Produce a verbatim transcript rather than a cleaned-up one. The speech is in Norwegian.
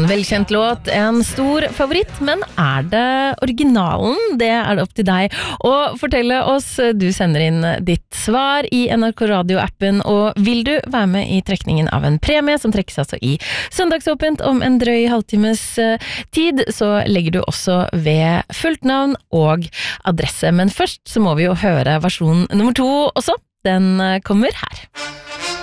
Velkjent låt, en stor favoritt, men er det originalen? Det er det opp til deg å fortelle oss. Du sender inn ditt svar i N R K Radio-appen, og vil du være med i trekningen av en premie som trekkes altså i Søndagsåpent om en drøy halvtimes tid, så legger du også ved fullt navn og adresse. Men først så må vi jo høre versjon nummer to også. Den kommer her.